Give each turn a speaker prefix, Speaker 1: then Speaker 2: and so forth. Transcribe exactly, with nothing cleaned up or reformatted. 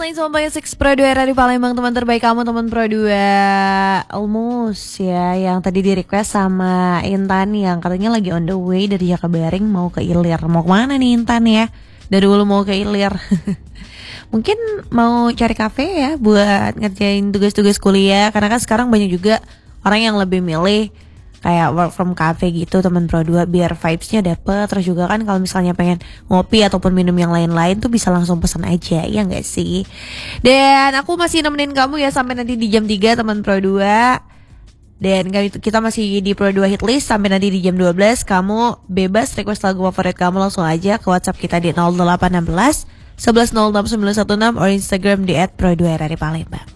Speaker 1: sembilan koma six Pro dua Radio Palembang, teman terbaik kamu, teman Pro dua Almost ya, yang tadi di request sama Intan yang katanya lagi on the way dari Jakabaring mau ke Ilir. Mau kemana nih Intan ya? Dari dulu mau ke Ilir. Mungkin mau cari kafe ya buat ngerjain tugas-tugas kuliah, karena kan sekarang banyak juga orang yang lebih milih kayak work from cafe gitu teman Pro dua, biar vibes-nya dapet. Terus juga kan kalau misalnya pengen ngopi ataupun minum yang lain-lain tuh bisa langsung pesan aja, ya gak sih? Dan aku masih nemenin kamu ya sampai nanti di jam tiga teman Pro dua. Dan kita masih di Pro dua Hitlist sampai nanti di jam dua belas. Kamu bebas request lagu favorit kamu langsung aja ke WhatsApp kita di nol delapan satu enam satu satu nol enam sembilan satu enam or Instagram di et pro dua Radio Palembang.